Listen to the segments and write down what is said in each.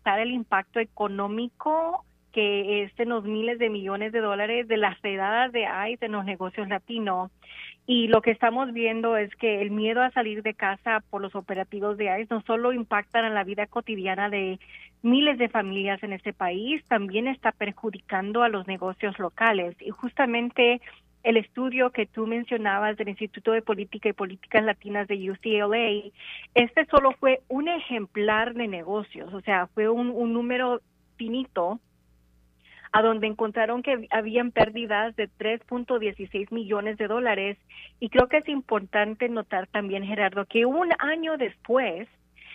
minimizar el impacto económico que es en los miles de millones de dólares de las redadas de ICE en los negocios latinos. Y lo que estamos viendo es que el miedo a salir de casa por los operativos de ICE no solo impactan en la vida cotidiana de miles de familias en este país, también está perjudicando a los negocios locales. Y justamente el estudio que tú mencionabas del Instituto de Política y Políticas Latinas de UCLA, este solo fue un ejemplar de negocios, o sea, fue un número finito a donde encontraron que habían pérdidas de 3.16 millones de dólares. Y creo que es importante notar también, Gerardo, que un año después,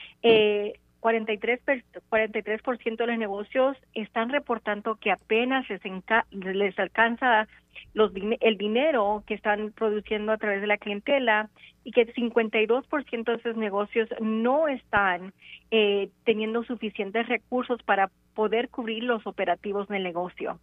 43% de los negocios están reportando que apenas les alcanza el dinero que están produciendo a través de la clientela, y que 52% de esos negocios no están teniendo suficientes recursos para poder cubrir los operativos del negocio.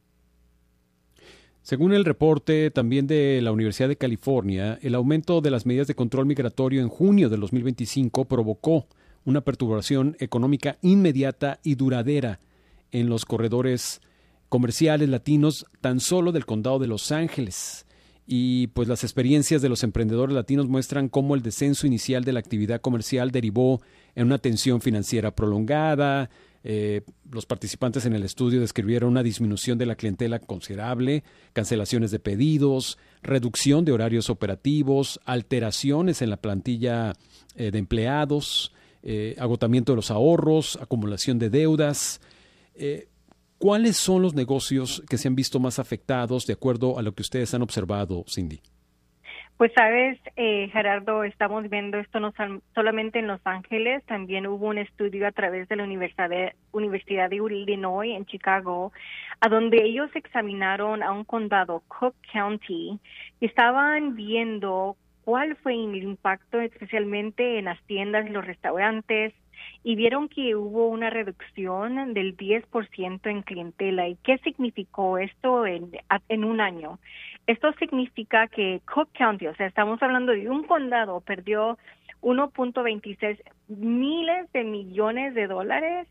Según el reporte también de la Universidad de California, el aumento de las medidas de control migratorio en junio de 2025 provocó una perturbación económica inmediata y duradera en los corredores comerciales latinos tan solo del condado de Los Ángeles. Y pues las experiencias de los emprendedores latinos muestran cómo el descenso inicial de la actividad comercial derivó en una tensión financiera prolongada. Los participantes en el estudio describieron una disminución de la clientela considerable, cancelaciones de pedidos, reducción de horarios operativos, alteraciones en la plantilla de empleados, agotamiento de los ahorros, acumulación de deudas. ¿Cuáles son los negocios que se han visto más afectados de acuerdo a lo que ustedes han observado, Cindy? Pues sabes, Gerardo, estamos viendo esto no solamente en Los Ángeles, también hubo un estudio a través de la Universidad de Illinois en Chicago, a donde ellos examinaron a un condado, Cook County, y estaban viendo cuál fue el impacto especialmente en las tiendas y los restaurantes, y vieron que hubo una reducción del 10% en clientela. ¿Y qué significó esto en un año? Esto significa que Cook County, o sea, estamos hablando de un condado, perdió 1.26 miles de millones de dólares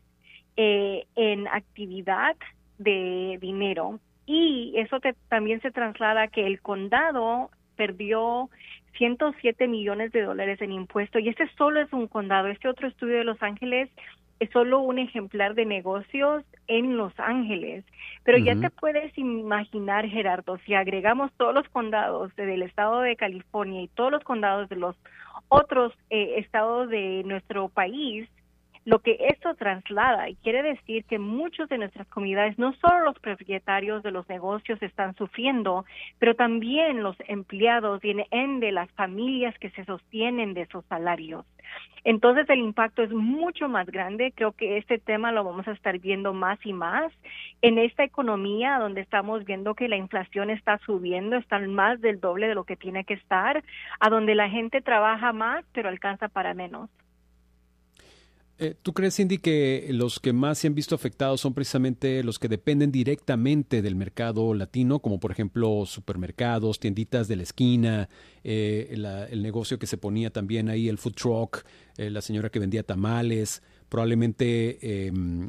en actividad de dinero. Y eso también se traslada a que el condado perdió 107 millones de dólares en impuestos, y este solo es un condado. Este otro estudio de Los Ángeles es solo un ejemplar de negocios en Los Ángeles. Pero ya te puedes imaginar, Gerardo, si agregamos todos los condados del estado de California y todos los condados de los otros estados de nuestro país, lo que esto traslada, y quiere decir que muchos de nuestras comunidades, no solo los propietarios de los negocios están sufriendo, pero también los empleados y de las familias que se sostienen de esos salarios. Entonces el impacto es mucho más grande. Creo que este tema lo vamos a estar viendo más y más en esta economía donde estamos viendo que la inflación está subiendo, está más del doble de lo que tiene que estar, a donde la gente trabaja más pero alcanza para menos. ¿Tú crees, Cindy, que los que más se han visto afectados son precisamente los que dependen directamente del mercado latino, como por ejemplo supermercados, tienditas de la esquina, el negocio que se ponía también ahí, el food truck, la señora que vendía tamales, probablemente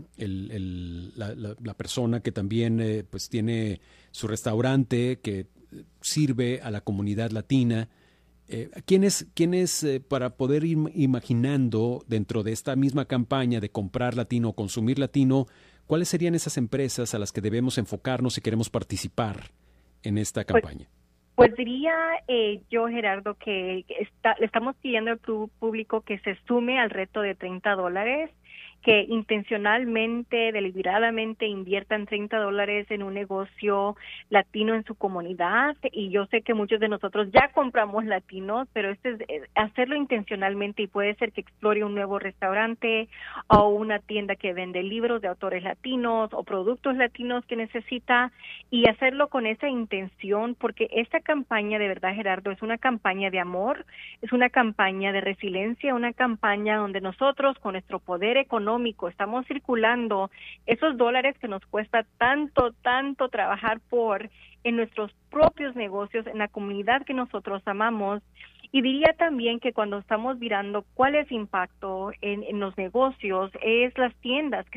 la persona que también pues tiene su restaurante que sirve a la comunidad latina? ¿Quiénes para poder ir imaginando dentro de esta misma campaña de comprar latino, consumir latino, cuáles serían esas empresas a las que debemos enfocarnos si queremos participar en esta campaña? Pues diría yo, Gerardo, que le estamos pidiendo al público que se sume al reto de $30, que intencionalmente, deliberadamente inviertan $30 en un negocio latino en su comunidad. Y yo sé que muchos de nosotros ya compramos latinos, pero este es hacerlo intencionalmente, y puede ser que explore un nuevo restaurante o una tienda que vende libros de autores latinos o productos latinos que necesita, y hacerlo con esa intención, porque esta campaña, de verdad, Gerardo, es una campaña de amor, es una campaña de resiliencia, una campaña donde nosotros, con nuestro poder económico, estamos circulando esos dólares que nos cuesta tanto trabajar en nuestros propios negocios, en la comunidad que nosotros amamos. Y diría también que cuando estamos mirando cuál es el impacto en los negocios, es las tiendas que